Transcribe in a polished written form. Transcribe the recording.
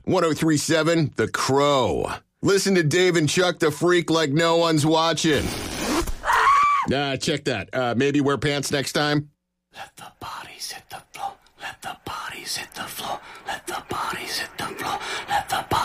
103.7 The Crow. Listen to Dave and Chuck the Freak like no one's watching. Check that. Maybe wear pants next time. Let the bodies hit the floor. Let the bodies hit the floor. Let the bodies hit the floor. Let the bodies